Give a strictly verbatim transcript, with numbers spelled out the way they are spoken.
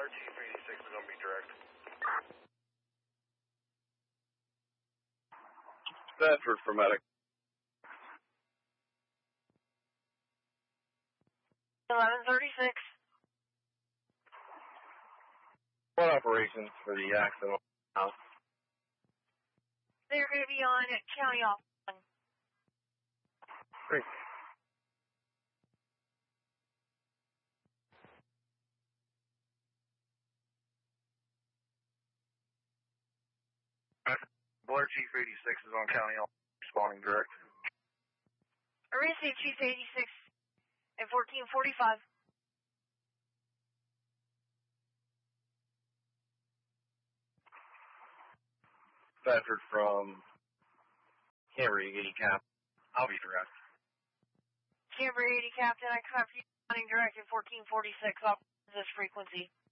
Blair Chief eighty-six is going to be direct. Bedford for medic. eleven thirty-six. What operations for the accident house? They're going to be on County Off one. Great. Blair Chief eighty-six is on County Off, responding direct. Receive Chief eighty-six at fourteen forty-five. Bedford from Cambry, eighty cap. I'll be direct. Cambry eighty Captain, I copy you running direct at fourteen forty-six off this frequency.